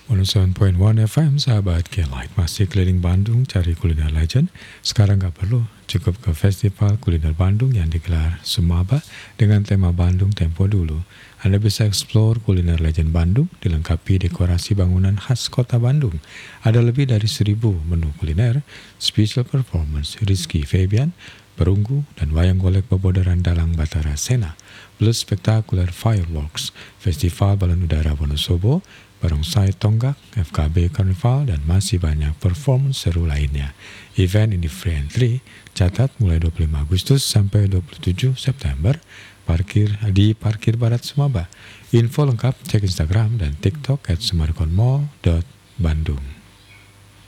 107.1 FM, sahabat K-Light masih keliling Bandung cari kuliner legend. Sekarang nggak perlu, cukup ke Festival Kuliner Bandung yang digelar Sumaba dengan tema Bandung Tempo Dulu. Anda bisa eksplor kuliner legend Bandung dilengkapi dekorasi bangunan khas kota Bandung. Ada lebih dari 1.000 menu kuliner, special performance Rizky Febian, perunggu, dan wayang golek Bobodaran Dalang Batara Sena, plus spektakuler fireworks, Festival Balon Udara Wonosobo, barongsai tonggak, FKB Carnival, dan masih banyak performance seru lainnya. Event ini free entry, catat mulai 25 Agustus sampai 27 September, parkir di Parkir Barat Sumaba. Info lengkap cek Instagram dan TikTok @sumarkonmall.bandung.